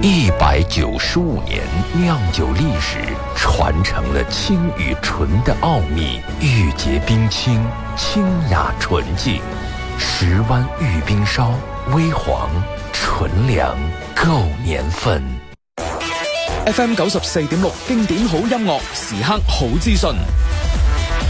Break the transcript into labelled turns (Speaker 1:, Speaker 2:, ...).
Speaker 1: 195年酿酒历史，传承了清与纯的奥秘，玉洁冰清，清雅纯净。10湾玉冰烧，微黄纯良，够年份。
Speaker 2: FM 94.6經典好音樂，時刻好資訊。